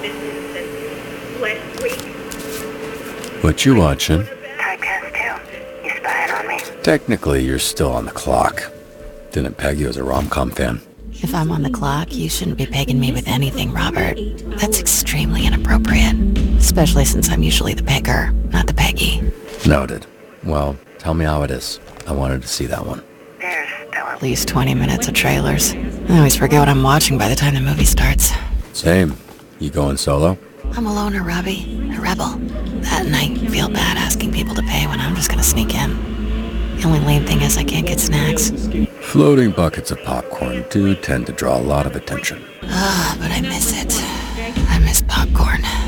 What you watching? Typecast 2. You spying on me? Technically, you're still on the clock. Didn't peg you as a rom-com fan. If I'm on the clock, you shouldn't be pegging me with anything, Robert. That's extremely inappropriate. Especially since I'm usually the picker, not the peggy. Noted. Well, tell me how it is. I wanted to see that one. There's still At least 20 minutes of trailers. I always forget what I'm watching by the time the movie starts. Same. You going solo? I'm a loner, Robbie. A rebel. That and I feel bad asking people to pay when I'm just gonna sneak in. The only lame thing is I can't get snacks. Floating buckets of popcorn do tend to draw a lot of attention. But I miss it. I miss popcorn.